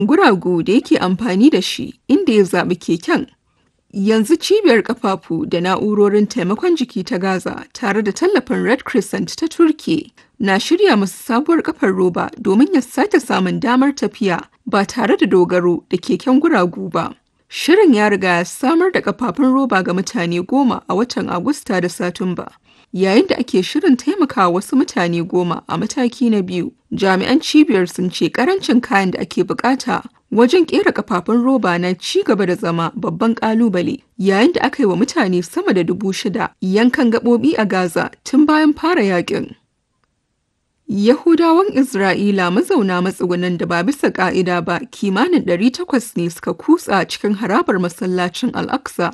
guragu da yake amfani da shi, inda ya zaɓi keken. Yanzu cibiyar ƙafafu da na'urorin taimakon jiki ta Gaza tare da tallafin Red Crescent ta Turkiyya na shirya masa sabuwar kafar roba domin ya sake samun damar tafiya ba tare da dogaro da keken guragu ba. Shirin ya riga ya samar da kafafun roba ga mutane 10 a watan Agusta da Satumba, yayin da ake shirin taimakawa wasu mutane 10 a mataki na biyu. Jami'an cibiyar sun ce karancin kayan da ake bukata wajen kera kafafun roba na ci gaba da zama babban kalubale, yayin da aka yi wa mutane sama da 6,000 yankan gaɓoɓi a Gaza tun bayan fara yakin. Yahudawan Isra'ila mazauna matsugunan da ba bisa ƙa'ida ba kimanin 800 ne suka kutsa cikin harabar masallacin Al-Aqsa